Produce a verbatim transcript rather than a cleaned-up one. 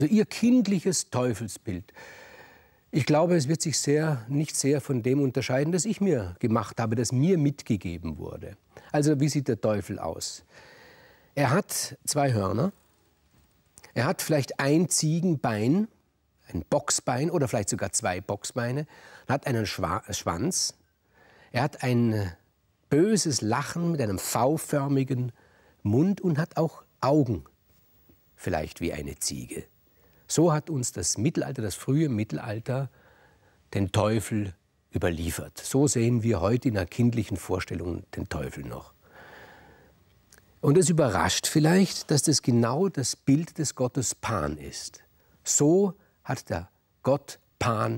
Also ihr kindliches Teufelsbild. Ich glaube, es wird sich sehr, nicht sehr von dem unterscheiden, das ich mir gemacht habe, das mir mitgegeben wurde. Also wie sieht der Teufel aus? Er hat zwei Hörner, er hat vielleicht ein Ziegenbein, ein Bocksbein oder vielleicht sogar zwei Bocksbeine, er hat einen Schwa Schwanz, er hat ein böses Lachen mit einem V-förmigen Mund und hat auch Augen, vielleicht wie eine Ziege. So hat uns das Mittelalter, das frühe Mittelalter, den Teufel überliefert. So sehen wir heute in einer kindlichen Vorstellung den Teufel noch. Und es überrascht vielleicht, dass das genau das Bild des Gottes Pan ist. So hat der Gott Pan